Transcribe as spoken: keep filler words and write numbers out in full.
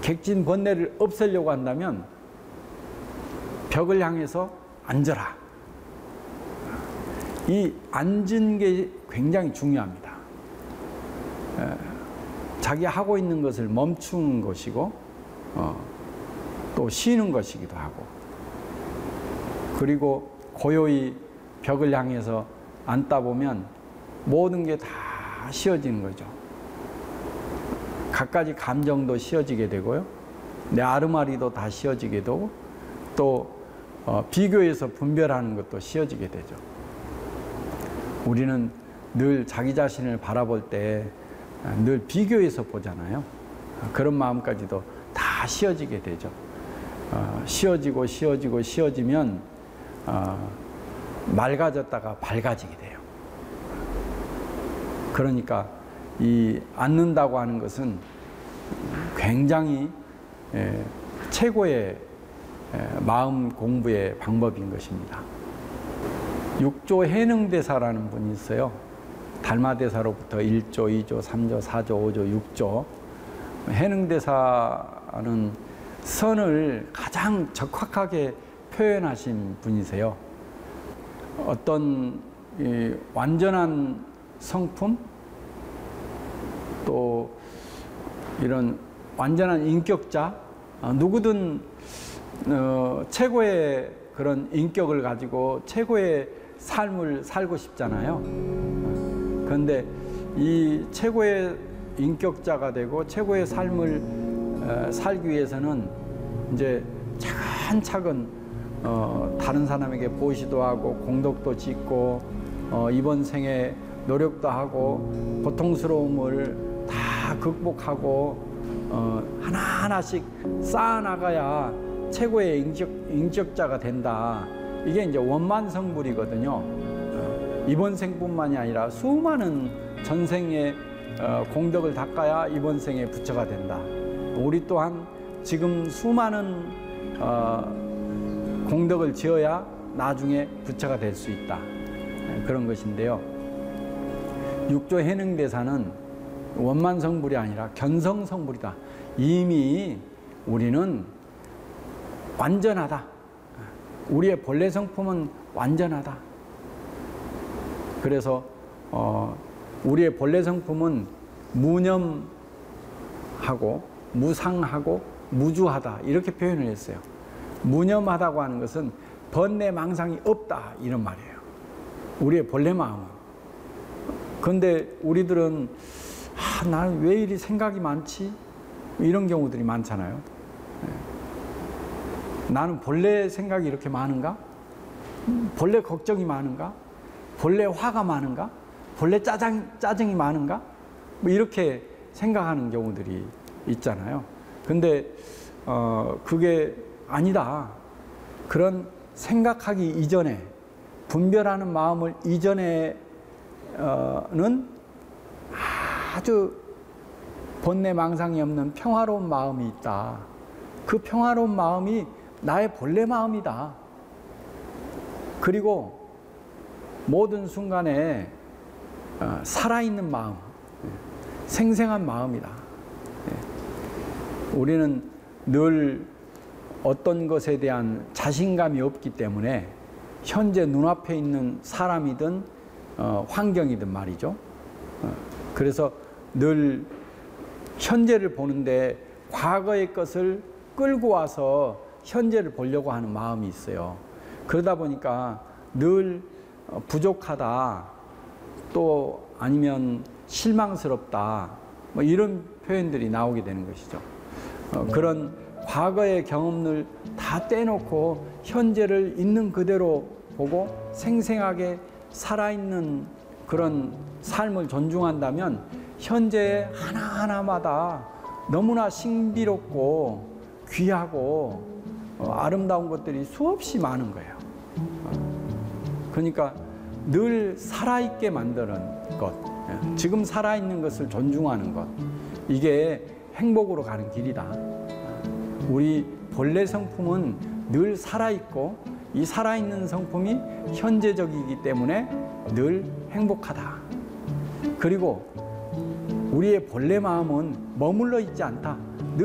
객진 번뇌를 없애려고 한다면 벽을 향해서 앉아라. 이 앉은 게 굉장히 중요합니다. 자기 하고 있는 것을 멈추는 것이고 어, 또 쉬는 것이기도 하고, 그리고 고요히 벽을 향해서 앉다 보면 모든 게 다 쉬어지는 거죠. 갖가지 감정도 쉬어지게 되고요, 내 아르마리도 다 쉬어지게 되고, 또 어, 비교해서 분별하는 것도 쉬어지게 되죠. 우리는 늘 자기 자신을 바라볼 때 늘 비교해서 보잖아요. 그런 마음까지도 다 쉬어지게 되죠. 어, 쉬어지고 쉬어지고 쉬어지면 어, 맑아졌다가 밝아지게 돼요. 그러니까 이 앉는다고 하는 것은 굉장히 예, 최고의 예, 마음 공부의 방법인 것입니다. 육조 해능대사라는 분이 있어요. 달마대사로부터 일조, 이조, 삼조, 사조, 오조, 육조. 해능대사는 선을 가장 적확하게 표현하신 분이세요. 어떤 이 완전한 성품, 또 이런 완전한 인격자, 어, 누구든 어, 최고의 그런 인격을 가지고 최고의 삶을 살고 싶잖아요. 그런데 이 최고의 인격자가 되고 최고의 삶을 어, 살기 위해서는 이제 차근차근 어, 다른 사람에게 보시도 하고 공덕도 짓고 어, 이번 생에 노력도 하고 고통스러움을 다 극복하고 어, 하나하나씩 쌓아나가야 최고의 인격, 인격자가 된다. 이게 이제 원만성불이거든요. 어, 이번 생뿐만이 아니라 수많은 전생의 어, 공덕을 닦아야 이번 생에 부처가 된다. 우리 또한 지금 수많은 어, 공덕을 지어야 나중에 부처가 될 수 있다. 네, 그런 것인데요. 육조 해능대사는 원만성불이 아니라 견성성불이다. 이미 우리는 완전하다. 우리의 본래 성품은 완전하다. 그래서 어, 우리의 본래 성품은 무념하고 무상하고 무주하다, 이렇게 표현을 했어요. 무념하다고 하는 것은 번뇌 망상이 없다, 이런 말이에요. 우리의 본래 마음은. 그런데 우리들은 아, 나는 왜 이리 생각이 많지? 이런 경우들이 많잖아요. 나는 본래 생각이 이렇게 많은가? 본래 걱정이 많은가? 본래 화가 많은가? 본래 짜증, 짜증이 많은가? 뭐 이렇게 생각하는 경우들이 있잖아요. 근데 어, 그게 아니다. 그런 생각하기 이전에, 분별하는 마음을 이전에는 아주 번뇌 망상이 없는 평화로운 마음이 있다. 그 평화로운 마음이 나의 본래 마음이다. 그리고 모든 순간에 살아있는 마음, 생생한 마음이다. 우리는 늘 어떤 것에 대한 자신감이 없기 때문에 현재 눈앞에 있는 사람이든 어, 환경이든 말이죠. 어, 그래서 늘 현재를 보는데 과거의 것을 끌고 와서 현재를 보려고 하는 마음이 있어요. 그러다 보니까 늘 부족하다, 또 아니면 실망스럽다, 뭐 이런 표현들이 나오게 되는 것이죠. 어, 그런 과거의 경험을 다 떼놓고 현재를 있는 그대로 보고 생생하게 살아있는 그런 삶을 존중한다면 현재 하나하나마다 너무나 신비롭고 귀하고 어, 아름다운 것들이 수없이 많은 거예요. 어, 그러니까 늘 살아있게 만드는 것, 지금 살아있는 것을 존중하는 것, 이게 행복으로 가는 길이다. 우리 본래 성품은 늘 살아있고 이 살아있는 성품이 현재적이기 때문에 늘 행복하다. 그리고 우리의 본래 마음은 머물러 있지 않다.